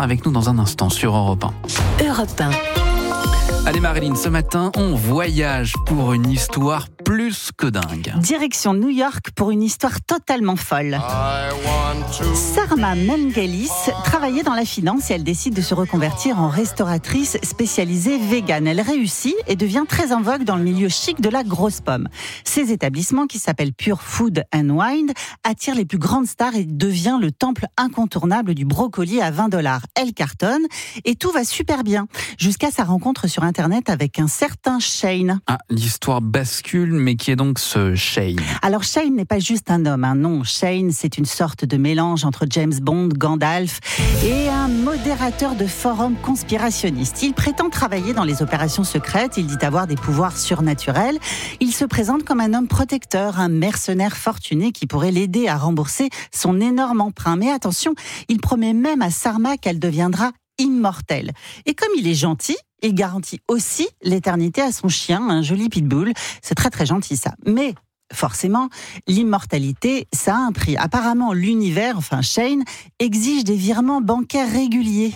avec nous dans un instant sur Europe 1. Europe 1. Allez Marilyn, ce matin, on voyage pour une histoire plus que dingue. Direction New York pour une histoire totalement folle. Sarma Mengelis travaillait dans la finance et elle décide de se reconvertir en restauratrice spécialisée vegan. Elle réussit et devient très en vogue dans le milieu chic de la grosse pomme. Ces établissements, qui s'appellent Pure Food and Wine, attirent les plus grandes stars et devient le temple incontournable du brocoli à $20. Elle cartonne et tout va super bien, jusqu'à sa rencontre sur Internet avec un certain Shane. Ah, l'histoire bascule, mais qui est donc ce Shane? Alors Shane n'est pas juste un homme, non. Shane, c'est une sorte de mélange entre James Bond, Gandalf et un modérateur de forum conspirationniste. Il prétend travailler dans les opérations secrètes, il dit avoir des pouvoirs surnaturels. Il se présente comme un homme protecteur, un mercenaire fortuné qui pourrait l'aider à rembourser son énorme emprunt. Mais attention, il promet même à Sarma qu'elle deviendra immortelle. Et comme il est gentil, il garantit aussi l'éternité à son chien, un joli pitbull. C'est très très gentil ça. Mais forcément, l'immortalité, ça a un prix. Apparemment, l'univers, enfin Shane, exige des virements bancaires réguliers.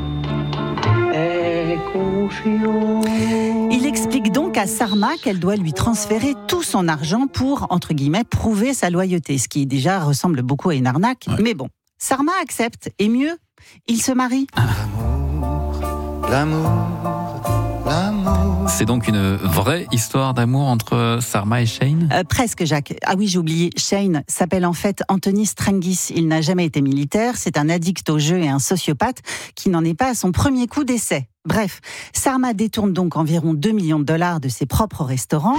Il explique donc à Sarma qu'elle doit lui transférer tout son argent pour, entre guillemets, prouver sa loyauté. Ce qui déjà ressemble beaucoup à une arnaque. Ouais. Mais bon, Sarma accepte. Et mieux, ils se marient. L'amour. C'est donc une vraie histoire d'amour entre Sarma et Shane ? Presque, Jacques. Ah oui, j'ai oublié. Shane s'appelle en fait Anthony Strangis. Il n'a jamais été militaire. C'est un addict au jeu et un sociopathe qui n'en est pas à son premier coup d'essai. Bref, Sarma détourne donc environ $2 millions de ses propres restaurants.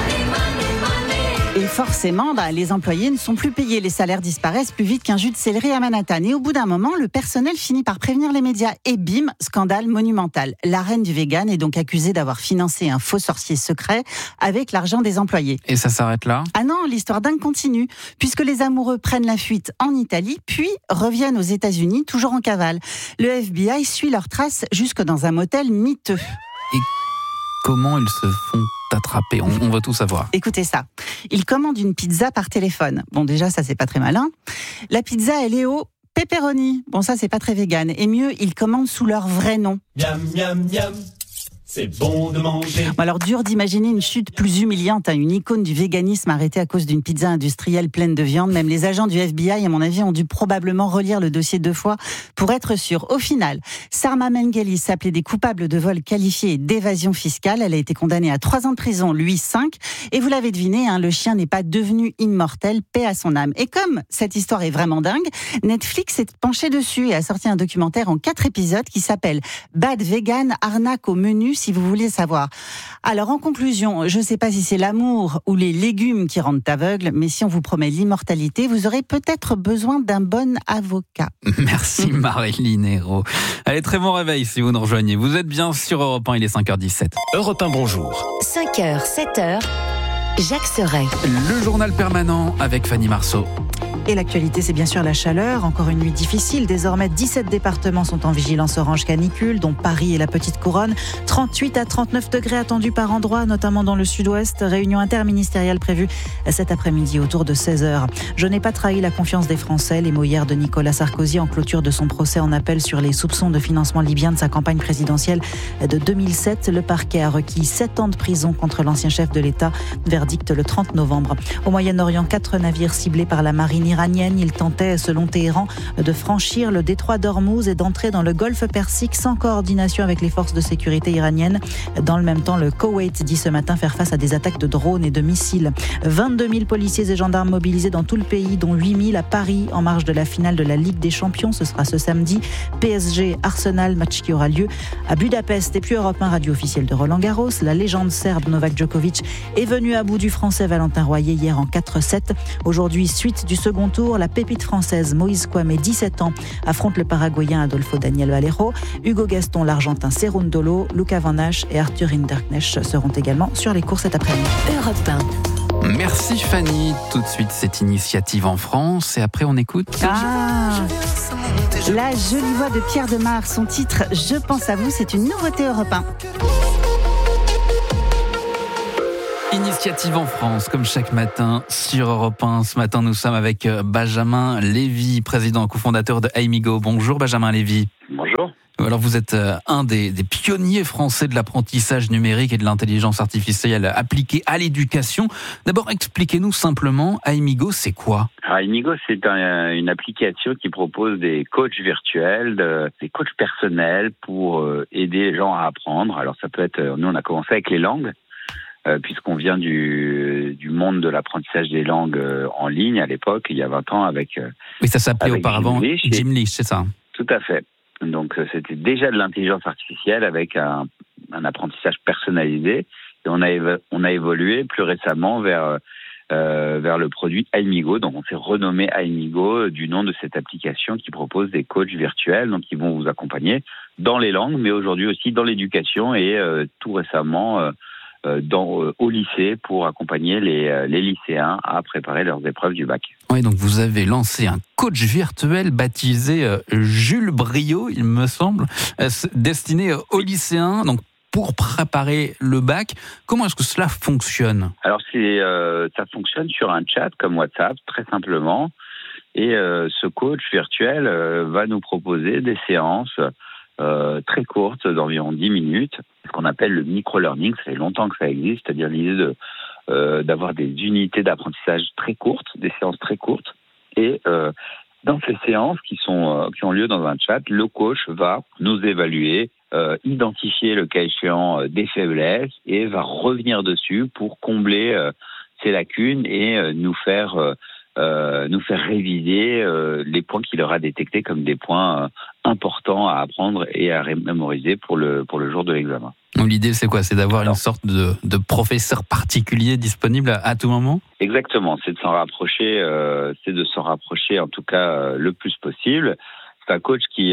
Et forcément, les employés ne sont plus payés. Les salaires disparaissent plus vite qu'un jus de céleri à Manhattan. Et au bout d'un moment, le personnel finit par prévenir les médias. Et bim, scandale monumental. La reine du vegan est donc accusée d'avoir financé un faux sorcier secret avec l'argent des employés. Et ça s'arrête là ? Ah non, l'histoire dingue continue. Puisque les amoureux prennent la fuite en Italie, puis reviennent aux États-Unis, toujours en cavale. Le FBI suit leurs traces jusque dans un motel miteux. Et comment ils se font attraper ? On veut tout savoir. Écoutez ça. Ils commandent une pizza par téléphone. Bon, déjà, ça, c'est pas très malin. La pizza, elle est au pepperoni. Bon, ça, c'est pas très vegan. Et mieux, ils commandent sous leur vrai nom. Miam, miam, miam. C'est bon de manger. Bon, alors, dur d'imaginer une chute plus humiliante, une icône du véganisme arrêtée à cause d'une pizza industrielle pleine de viande. Même les agents du FBI, à mon avis, ont dû probablement relire le dossier 2 fois pour être sûrs. Au final, Sarma Mengelis s'appelait des coupables de vol qualifié et d'évasion fiscale. Elle a été condamnée à 3 ans de prison, lui 5. Et vous l'avez deviné, le chien n'est pas devenu immortel, paix à son âme. Et comme cette histoire est vraiment dingue, Netflix s'est penché dessus et a sorti un documentaire en 4 épisodes qui s'appelle Bad Vegan, arnaque au menu, si vous voulez savoir. Alors en conclusion, je ne sais pas si c'est l'amour ou les légumes qui rendent aveugle, mais si on vous promet l'immortalité, vous aurez peut-être besoin d'un bon avocat. Merci Marilyn Hérault. Allez, très bon réveil si vous nous rejoignez. Vous êtes bien sur Europe 1, il est 5h17. Europe 1, bonjour. 5h, 7h, Jacques Serret. Le journal permanent avec Fanny Marceau. Et l'actualité, c'est bien sûr la chaleur. Encore une nuit difficile. Désormais, 17 départements sont en vigilance orange canicule, dont Paris et la Petite Couronne. 38 à 39 degrés attendus par endroit, notamment dans le sud-ouest. Réunion interministérielle prévue cet après-midi autour de 16h. Je n'ai pas trahi la confiance des Français. Les mots hier de Nicolas Sarkozy en clôture de son procès en appel sur les soupçons de financement libyen de sa campagne présidentielle de 2007. Le parquet a requis 7 ans de prison contre l'ancien chef de l'État. Verdict le 30 novembre. Au Moyen-Orient, 4 navires ciblés par la marine iranienne. Il tentait, selon Téhéran, de franchir le détroit d'Ormuz et d'entrer dans le golfe Persique sans coordination avec les forces de sécurité iraniennes. Dans le même temps, le Koweït dit ce matin faire face à des attaques de drones et de missiles. 22 000 policiers et gendarmes mobilisés dans tout le pays, dont 8 000 à Paris, en marge de la finale de la Ligue des Champions. Ce sera ce samedi. PSG, Arsenal, match qui aura lieu à Budapest. Et puis Europe 1, radio officielle de Roland Garros. La légende serbe Novak Djokovic est venu à bout du français Valentin Royer hier en 4-7. Aujourd'hui, suite du second tour, la pépite française Moïse Kouamé, 17 ans, affronte le Paraguayen Adolfo Daniel Valero. Hugo Gaston, l'Argentin Cerundolo, Luca Van Hache et Arthur Hinderknecht seront également sur les cours cet après-midi. Europe 1. Merci Fanny. Tout de suite, cette initiative en France. Et après, on écoute... La jolie voix de Pierre Demar, son titre « Je pense à vous », c'est une nouveauté Europe 1. Initiative en France, comme chaque matin sur Europe 1. Ce matin, nous sommes avec Benjamin Lévy, président cofondateur de Aimigo. Bonjour Benjamin Lévy. Bonjour. Alors vous êtes un des pionniers français de l'apprentissage numérique et de l'intelligence artificielle appliquée à l'éducation. D'abord, expliquez-nous simplement, Aimigo, c'est quoi ? Aimigo, c'est une application qui propose des coachs virtuels, des coachs personnels pour aider les gens à apprendre. Alors ça peut être, nous on a commencé avec les langues, puisqu'on vient du monde de l'apprentissage des langues en ligne à l'époque, il y a 20 ans avec... Oui, ça s'appelait auparavant Gimlish, c'est ça ? Tout à fait. Donc c'était déjà de l'intelligence artificielle avec un apprentissage personnalisé. Et on a évolué plus récemment vers le produit Aimigo. Donc on s'est renommé Aimigo du nom de cette application qui propose des coachs virtuels, donc qui vont vous accompagner dans les langues, mais aujourd'hui aussi dans l'éducation et tout récemment au lycée pour accompagner les lycéens à préparer leurs épreuves du bac. Oui, donc vous avez lancé un coach virtuel baptisé Jules Briot, il me semble, destiné aux lycéens, donc pour préparer le bac. Comment est-ce que cela fonctionne ? Alors ça fonctionne sur un chat comme WhatsApp, très simplement. Et ce coach virtuel va nous proposer des séances très courtes, d'environ 10 minutes, ce qu'on appelle le micro-learning. Ça fait longtemps que ça existe, c'est-à-dire l'idée d'avoir des unités d'apprentissage très courtes, des séances très courtes. Et dans ces séances qui ont lieu dans un chat, le coach va nous évaluer, identifier le cas échéant des faiblesses et va revenir dessus pour combler ces lacunes et nous faire réviser les points qu'il aura détectés comme des points importants à apprendre et à mémoriser pour le jour de l'examen. Donc l'idée, c'est quoi ? C'est d'avoir une sorte de professeur particulier disponible à tout moment ? Exactement, c'est de s'en rapprocher en tout cas le plus possible. C'est un coach qui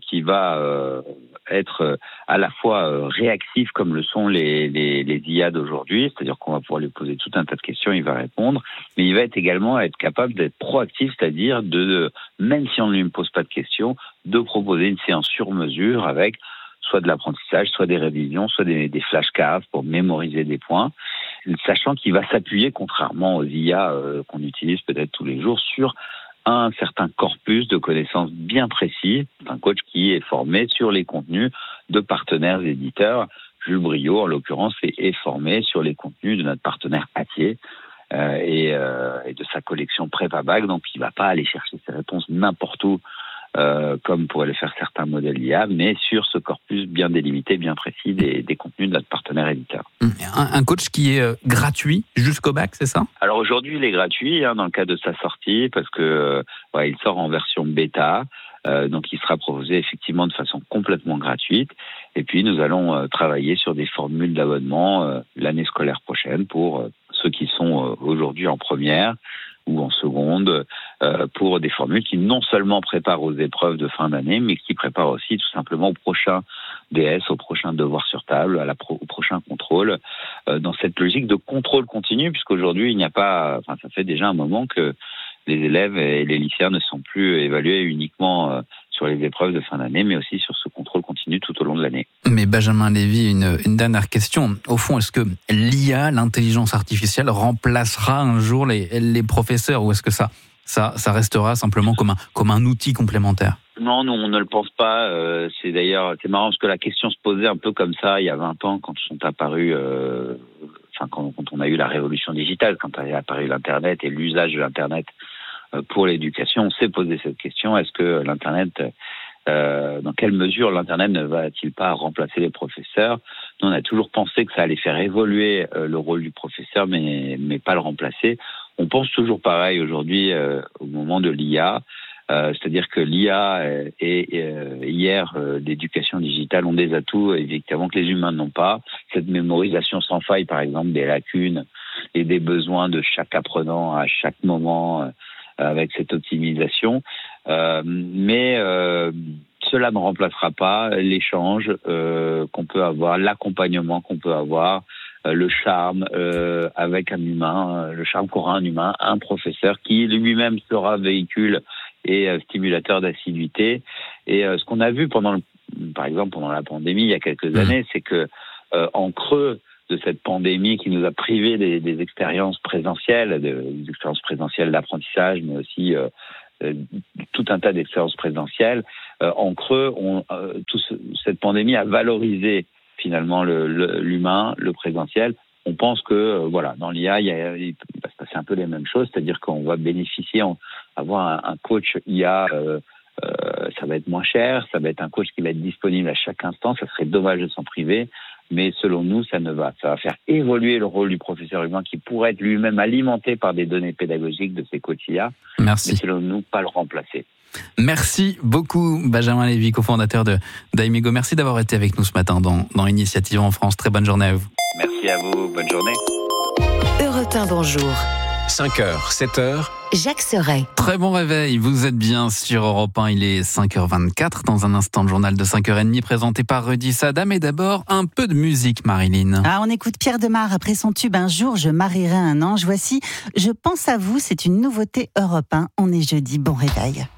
va être à la fois réactif comme le sont les IA d'aujourd'hui, c'est-à-dire qu'on va pouvoir lui poser tout un tas de questions, il va répondre, mais il va également être capable d'être proactif, c'est-à-dire même si on ne lui pose pas de questions, de proposer une séance sur mesure avec soit de l'apprentissage, soit des révisions, soit des flashcards pour mémoriser des points, sachant qu'il va s'appuyer, contrairement aux IA qu'on utilise peut-être tous les jours, sur un certain corpus de connaissances bien précis. Un coach qui est formé sur les contenus de partenaires éditeurs. Jules Briot, en l'occurrence, est formé sur les contenus de notre partenaire Hatier et de sa collection Prépa-Bac. Donc, il ne va pas aller chercher ses réponses n'importe où, comme pourraient le faire certains modèles IA, mais sur ce corpus bien délimité, bien précis des contenus de notre partenaire éditeur. Un coach qui est gratuit jusqu'au bac, c'est ça ? Alors aujourd'hui, il est gratuit dans le cadre de sa sortie parce que il sort en version bêta. Donc il sera proposé effectivement de façon complètement gratuite. Et puis nous allons travailler sur des formules d'abonnement l'année scolaire prochaine pour ceux qui sont aujourd'hui en première ou en seconde, pour des formules qui non seulement préparent aux épreuves de fin d'année, mais qui préparent aussi tout simplement au prochain DS, au prochain devoir sur table, au prochain contrôle, dans cette logique de contrôle continu, puisqu'aujourd'hui il n'y a pas, ça fait déjà un moment que les élèves et les lycéens ne sont plus évalués uniquement sur les épreuves de fin d'année, mais aussi sur ce contrôle continu tout au long de l'année. Mais Benjamin Lévy, une dernière question. Au fond, est-ce que l'IA, l'intelligence artificielle, remplacera un jour les professeurs, ou est-ce que ça restera simplement comme un outil complémentaire ? Non, nous, on ne le pense pas. C'est marrant parce que la question se posait un peu comme ça il y a 20 ans quand sont apparus... quand on a eu la révolution digitale, quand est apparu l'Internet et l'usage de l'Internet pour l'éducation, on s'est posé cette question, est-ce que l'Internet, dans quelle mesure l'Internet ne va-t-il pas remplacer les professeurs ? Nous, on a toujours pensé que ça allait faire évoluer le rôle du professeur, mais pas le remplacer. On pense toujours pareil aujourd'hui au moment de l'IA, c'est-à-dire que l'IA et hier l'éducation digitale ont des atouts évidemment que les humains n'ont pas. Cette mémorisation sans faille, par exemple, des lacunes et des besoins de chaque apprenant à chaque moment, avec cette optimisation. Mais cela ne remplacera pas l'échange qu'on peut avoir, l'accompagnement qu'on peut avoir, le charme avec un humain, le charme qu'aura un humain, un professeur qui lui-même sera véhicule et stimulateur d'assiduité. Et ce qu'on a vu par exemple pendant la pandémie il y a quelques années, c'est que en creux cette pandémie qui nous a privés des expériences présentielles, des expériences présentielles d'apprentissage, mais aussi tout un tas d'expériences présentielles. En creux, cette pandémie a valorisé finalement l'humain, le présentiel. On pense que dans l'IA, il va se passer un peu les mêmes choses, c'est-à-dire qu'on va bénéficier, avoir un coach IA, ça va être moins cher, ça va être un coach qui va être disponible à chaque instant. Ça serait dommage de s'en priver, mais selon nous, ça va faire évoluer le rôle du professeur humain qui pourrait être lui-même alimenté par des données pédagogiques de ces coachs IA. Merci. Mais selon nous, pas le remplacer. Merci beaucoup, Benjamin Lévy, cofondateur d'Aimego. Merci d'avoir été avec nous ce matin dans Initiative en France. Très bonne journée à vous. Merci à vous. Bonne journée. Europe 1, bonjour. 5h, 7h. Jacques Serret. Très bon réveil, vous êtes bien sur Europe 1, il est 5h24. Dans un instant, le journal de 5h30 présenté par Rudy Sada. Mais d'abord, un peu de musique, Marilyn. On écoute Pierre Demar après son tube Un jour, je marierai un ange. Voici Je pense à vous, c'est une nouveauté Europe 1. On est jeudi, bon réveil.